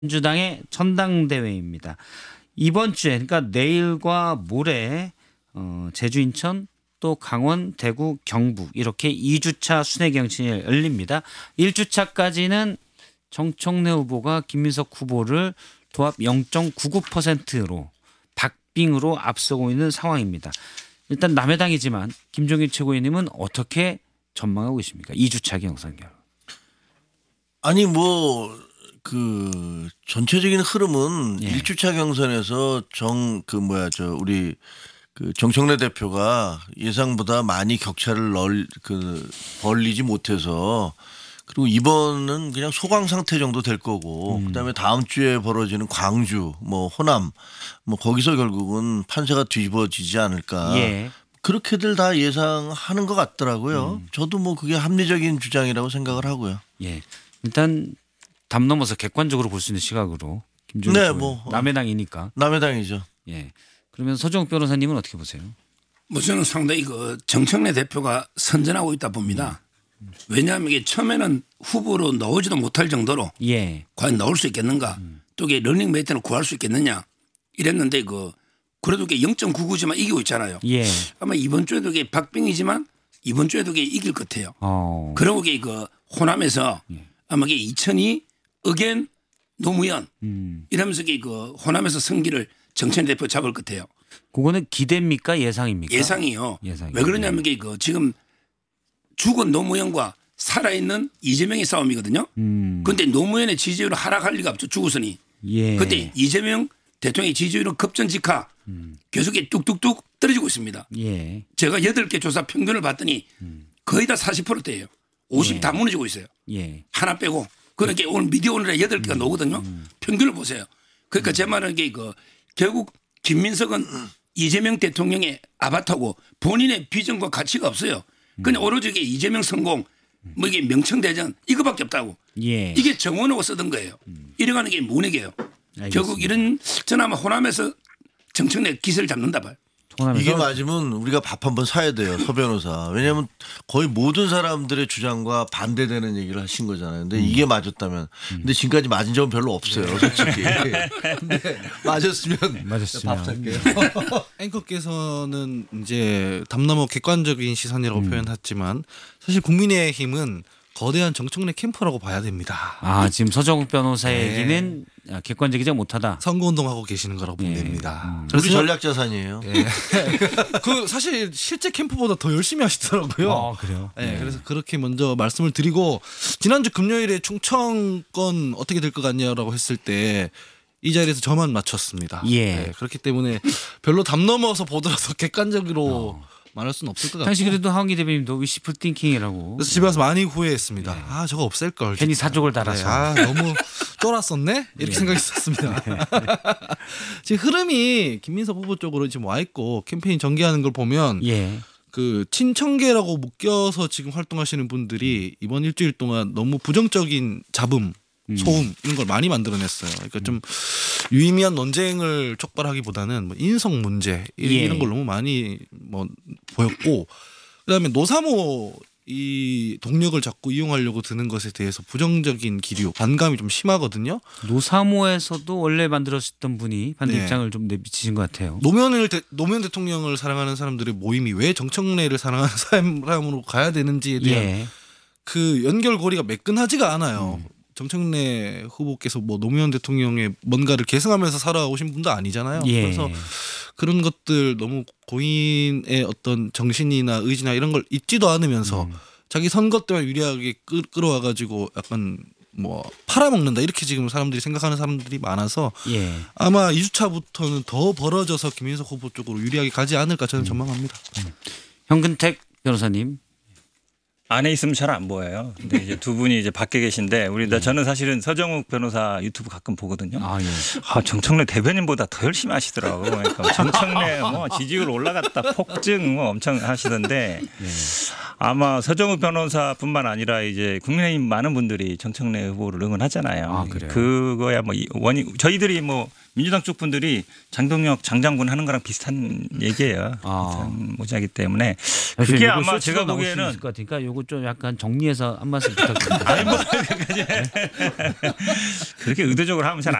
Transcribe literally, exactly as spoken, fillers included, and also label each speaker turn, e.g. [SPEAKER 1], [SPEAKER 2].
[SPEAKER 1] 민주당의 전당대회입니다. 이번 주에 그러니까 내일과 모레 어, 제주, 인천 또 강원, 대구, 경북 이렇게 이 주차 순회 경선이 열립니다. 일 주차까지는 정청래 후보가 김민석 후보를 도합 영 점 구구 퍼센트로 박빙으로 앞서고 있는 상황입니다. 일단 남해당이지만 김종인 최고위원님은 어떻게 전망하고 계십니까? 이 주차 경선 결과.
[SPEAKER 2] 아니 뭐 그 전체적인 흐름은
[SPEAKER 1] 예.
[SPEAKER 2] 일 주차 경선에서 정 그 뭐야 저 우리 그 정청래 대표가 예상보다 많이 격차를 널 그 벌리지 못해서 그리고 이번은 그냥 소강 상태 정도 될 거고 음. 그다음에 다음 주에 벌어지는 광주 뭐 호남 뭐 거기서 결국은 판세가 뒤집어지지 않을까.
[SPEAKER 1] 예.
[SPEAKER 2] 그렇게들 다 예상하는 것 같더라고요. 음. 저도 뭐 그게 합리적인 주장이라고 생각을 하고요.
[SPEAKER 1] 예. 일단 담 넘어서 객관적으로 볼 수 있는 시각으로 김종인
[SPEAKER 2] 네, 뭐
[SPEAKER 1] 남해당이니까.
[SPEAKER 2] 남해당이죠.
[SPEAKER 1] 예. 그러면 서정욱 변호사님은 어떻게 보세요?
[SPEAKER 3] 뭐 저는 상당히 그 정청래 대표가 선전하고 있다 봅니다. 음. 왜냐하면 이게 처음에는 후보로 나오지도 못할 정도로
[SPEAKER 1] 예.
[SPEAKER 3] 과연 나올 수 있겠는가 음. 또 이게 러닝메이트를 구할 수 있겠느냐 이랬는데 그 그래도 이게 영 점 구구지만 이기고 있잖아요.
[SPEAKER 1] 예.
[SPEAKER 3] 아마 이번 주에도 이게 박빙이지만 이번 주에도 이게 이길 것 같아요.
[SPEAKER 1] 어.
[SPEAKER 3] 그리고 이게 그 호남에서
[SPEAKER 1] 예.
[SPEAKER 3] 아마 이게 이천이 의견 노무현
[SPEAKER 1] 음.
[SPEAKER 3] 이러면서 이게 그 호남에서 승기를 정청래 대표 잡을 것 같아요.
[SPEAKER 1] 그거는 기대입니까 예상입니까?
[SPEAKER 3] 예상이요.
[SPEAKER 1] 예상이요.
[SPEAKER 3] 왜 그러냐면 이게 그 지금 죽은 노무현과 살아있는 이재명의 싸움이거든요. 그런데 음. 노무현의 지지율은 하락할 리가 없죠. 죽었으니.
[SPEAKER 1] 예.
[SPEAKER 3] 그런데 이재명 대통령의 지지율은 급전직하 음. 계속 뚝뚝뚝 떨어지고 있습니다.
[SPEAKER 1] 예.
[SPEAKER 3] 제가 여덟 개 조사 평균을 봤더니 음. 거의 다 사십 퍼센트대예요. 오십
[SPEAKER 1] 예.
[SPEAKER 3] 다 무너지고 있어요.
[SPEAKER 1] 예.
[SPEAKER 3] 하나 빼고. 그러니까 오늘 미디어 오늘에 여덟 개가
[SPEAKER 1] 음.
[SPEAKER 3] 나오거든요. 음. 평균을 보세요. 그러니까 음. 제 말은 이게 그 결국 김민석은 음. 이재명 대통령의 아바타고 본인의 비전과 가치가 없어요. 그냥 음. 오로지 이게 이재명 성공 뭐 이게 명청대전 이거밖에 없다고. 예. 이게 정원하고 쓰던 거예요. 음. 이래가는 게 문익이에요. 결국 이런 저는 아마 호남에서 정청래 기세를 잡는다 봐요.
[SPEAKER 2] 이게 맞으면 우리가 밥 한번 사야 돼요. 서 변호사. 왜냐하면 거의 모든 사람들의 주장과 반대되는 얘기를 하신 거잖아요. 근데 음. 이게 맞았다면. 근데 지금까지 맞은 적은 별로 없어요. 솔직히. 근데 맞았으면
[SPEAKER 1] 맞았으면
[SPEAKER 2] 밥 살게요.
[SPEAKER 4] 앵커께서는 이제 담 넘어 객관적인 시선이라고 음. 표현했지만 사실 국민의힘은 거대한 정청래 캠프라고 봐야 됩니다.
[SPEAKER 1] 아 지금 서정욱 변호사의 네. 얘기는 객관적이지 못하다.
[SPEAKER 4] 선거운동하고 계시는 거라고 보면
[SPEAKER 1] 네.
[SPEAKER 4] 됩니다.
[SPEAKER 2] 음. 우리 전략자산이에요.
[SPEAKER 4] 네. 그 사실 실제 캠프보다 더 열심히 하시더라고요.
[SPEAKER 1] 아 그래요?
[SPEAKER 4] 네. 네. 그래서 그렇게 먼저 말씀을 드리고 지난주 금요일에 충청권 어떻게 될 것 같냐라고 했을 때 이 자리에서 저만 맞췄습니다.
[SPEAKER 1] 예.
[SPEAKER 4] 네. 그렇기 때문에 별로 담 넘어서 보더라도 객관적으로 어. 말할 수는 없을 것 같고.
[SPEAKER 1] 당시 그래도 하원기 대변인도 위시풀 띵킹이라고.
[SPEAKER 4] 그래서 집에 와서 많이 후회했습니다. 네. 아 저거 없앨 걸.
[SPEAKER 1] 괜히 사족을 달아서.
[SPEAKER 4] 네. 아 너무 쫄았었네 이렇게 네. 생각했었습니다. 네. 지금 흐름이 김민석 후보 쪽으로 지금 와 있고 캠페인 전개하는 걸 보면 예. 그 친청계라고 묶여서 지금 활동하시는 분들이 이번 일주일 동안 너무 부정적인 잡음. 소음 이런 걸 많이 만들어냈어요. 그러니까 좀 유의미한 논쟁을 촉발하기보다는 뭐 인성 문제 이런 예. 걸 너무 많이 뭐 보였고 그다음에 노사모 이 동력을 자꾸 이용하려고 드는 것에 대해서 부정적인 기류 반감이 좀 심하거든요.
[SPEAKER 1] 노사모에서도 원래 만들었던 분이 반대 네. 입장을 좀 내비치신 것 같아요.
[SPEAKER 4] 노무현을 대, 노무현 대통령을 사랑하는 사람들의 모임이 왜 정청래를 사랑하는 사람으로 가야 되는지에 대한 예. 그 연결고리가 매끈하지가 않아요. 음. 정청래 후보께서 뭐 노무현 대통령의 뭔가를 계승하면서 살아오신 분도 아니잖아요. 예. 그래서 그런 것들 너무 고인의 어떤 정신이나 의지나 이런 걸 잊지도 않으면서 음. 자기 선거 때문에 유리하게 끌, 끌어와가지고 약간 뭐 팔아먹는다 이렇게 지금 사람들이 생각하는 사람들이 많아서 예. 아마 이 주차부터는 더 벌어져서 김민석 후보 쪽으로 유리하게 가지 않을까 저는 음. 전망합니다. 음.
[SPEAKER 1] 현근택 변호사님.
[SPEAKER 5] 안에 있으면 잘 안 보여요. 근데 이제 두 분이 이제 밖에 계신데 우리 예. 저는 사실은 서정욱 변호사 유튜브 가끔 보거든요. 아, 예. 아 정청래 대변인보다 더 열심히 하시더라고. 그러니까 정청래 뭐 지지율 올라갔다 폭증 뭐 엄청 하시던데 예. 아마 서정욱 변호사뿐만 아니라 이제 국민의힘 많은 분들이 정청래 후보를 응원하잖아요.
[SPEAKER 1] 아, 그래요?
[SPEAKER 5] 그거야 뭐 원인 저희들이 뭐 민주당 쪽 분들이 장동혁 장장군 하는 거랑 비슷한 얘기예요.
[SPEAKER 1] 아.
[SPEAKER 5] 비슷한 모자이기 때문에 그게 아마 제가 보기에는
[SPEAKER 1] 것 같으니까 요거 보고 좀 약간 정리해서 한 말씀 부탁드립니다.
[SPEAKER 5] 아니 뭐 그렇게 의도적으로 하면 잘